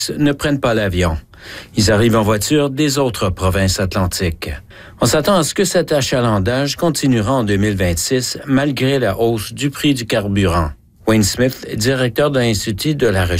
ne prennent pas l'avion. Ils arrivent en voiture des autres provinces atlantiques. On s'attend à ce que cet achalandage continuera en 2026 malgré la hausse du prix du carburant. Wayne Smith, directeur de l'Institut de la recherche